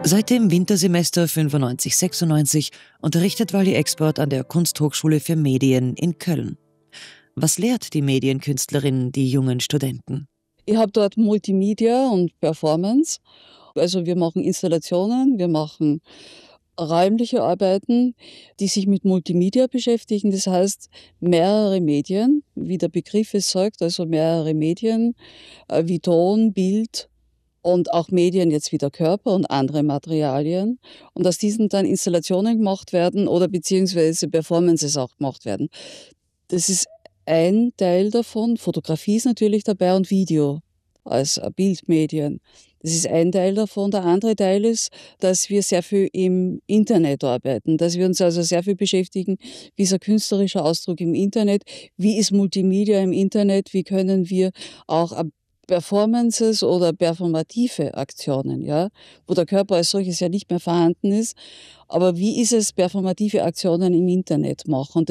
Seit dem Wintersemester 95/96 unterrichtet Wally Expert an der Kunsthochschule für Medien in Köln. Was lehrt die Medienkünstlerin die jungen Studenten? Ich habe dort Multimedia und Performance. Also wir machen Installationen, wir machen räumliche Arbeiten, die sich mit Multimedia beschäftigen. Das heißt, mehrere Medien, wie der Begriff es sagt, also mehrere Medien, wie Ton, Bild und auch Medien jetzt wie der Körper und andere Materialien. Und aus diesen dann Installationen gemacht werden oder beziehungsweise Performances auch gemacht werden. Das ist ein Teil davon. Fotografie ist natürlich dabei und Video als Bildmedien. Das ist ein Teil davon. Der andere Teil ist, dass wir sehr viel im Internet arbeiten, dass wir uns also sehr viel beschäftigen, wie ist ein künstlerischer Ausdruck im Internet, wie ist Multimedia im Internet, wie können wir auch Performances oder performative Aktionen, ja, wo der Körper als solches ja nicht mehr vorhanden ist, aber wie ist es, performative Aktionen im Internet machen?